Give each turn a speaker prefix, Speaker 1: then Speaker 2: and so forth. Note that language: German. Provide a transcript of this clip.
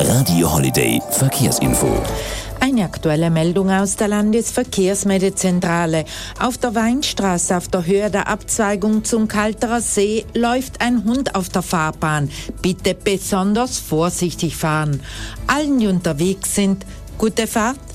Speaker 1: Radio Holiday Verkehrsinfo.
Speaker 2: Eine aktuelle Meldung aus der Landesverkehrsmeldezentrale. Auf der Weinstraße auf der Höhe der Abzweigung zum Kalterer See läuft ein Hund auf der Fahrbahn. Bitte besonders vorsichtig fahren. Allen, die unterwegs sind, gute Fahrt.